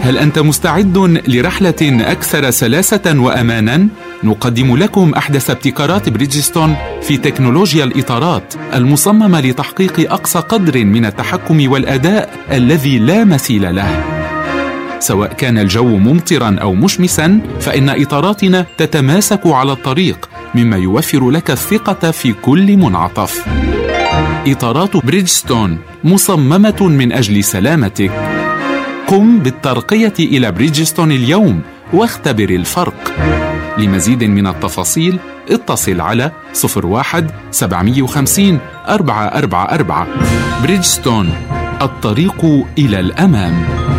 هل أنت مستعد لرحلة أكثر سلاسة وأمانا؟ نقدم لكم أحدث ابتكارات بريدجستون في تكنولوجيا الإطارات المصممة لتحقيق أقصى قدر من التحكم والأداء الذي لا مثيل له. سواء كان الجو ممطرا أو مشمسا، فإن إطاراتنا تتماسك على الطريق، مما يوفر لك الثقة في كل منعطف. إطارات بريدجستون مصممة من أجل سلامتك. قم بالترقية إلى بريدجستون اليوم واختبر الفرق. لمزيد من التفاصيل اتصل على 01-750-444. بريدجستون، الطريق إلى الأمام.